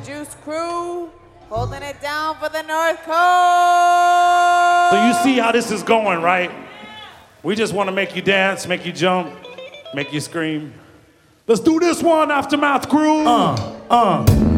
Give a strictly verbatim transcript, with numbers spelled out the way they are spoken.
Juice Crew, holding it down for the North Coast. So you see how this is going, right? We just want to make you dance, make you jump, make you scream. Let's do this one, Aftermath Crew. Uh, uh.